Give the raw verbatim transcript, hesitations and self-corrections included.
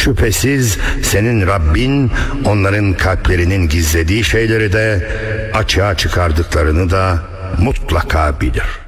Şüphesiz senin Rabbin onların kalplerinin gizlediği şeyleri de açığa çıkardıklarını da mutlaka bilir.